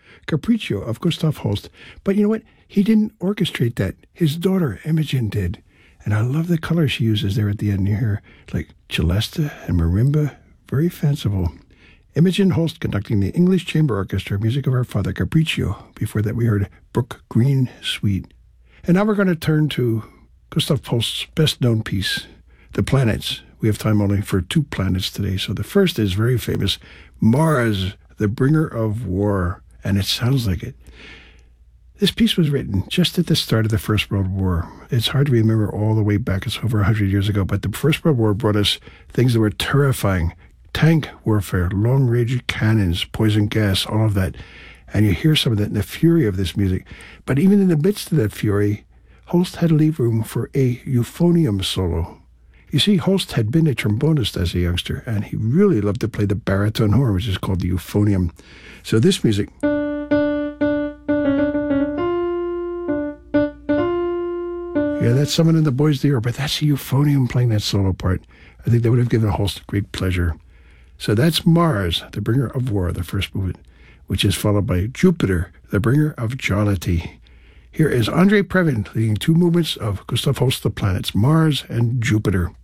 Capriccio of Gustav Holst. But you know what? He didn't orchestrate that. His daughter, Imogen, did. And I love the color she uses there at the end. You hear like celesta and marimba. Very fanciful. Imogen Holst conducting the English Chamber Orchestra, music of our father, Capriccio. Before that, we heard Brook Green Suite. And now we're going to turn to Gustav Holst's best-known piece, The Planets. We have time only for 2 planets today. So the first is very famous, Mars, the Bringer of War. And it sounds like it. This piece was written just at the start of the First World War. It's hard to remember all the way back. It's over 100 years ago. But the First World War brought us things that were terrifying. Tank warfare, long-range cannons, poison gas, all of that. And you hear some of that in the fury of this music. But even in the midst of that fury, Holst had to leave room for a euphonium solo. You see, Holst had been a trombonist as a youngster, and he really loved to play the baritone horn, which is called the euphonium. So this music... Yeah, that's someone in the Boys d'Or, but that's a euphonium playing that solo part. I think that would have given Holst great pleasure. So that's Mars, the Bringer of War, the first movement, which is followed by Jupiter, the Bringer of Jollity. Here is Andre Previn leading 2 movements of Gustav Holst, The Planets, Mars and Jupiter.